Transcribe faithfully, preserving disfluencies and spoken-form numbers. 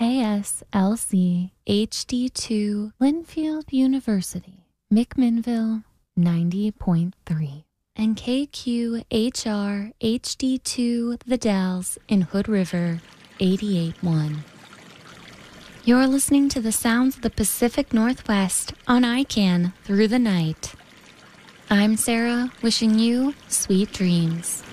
K S L C H D two Linfield University, McMinnville ninety point three, and K Q H R H D two The Dalles in Hood River eighty-eight point one. You're listening to the sounds of the Pacific Northwest on I C A N Through the Night. I'm Sarah, wishing you sweet dreams.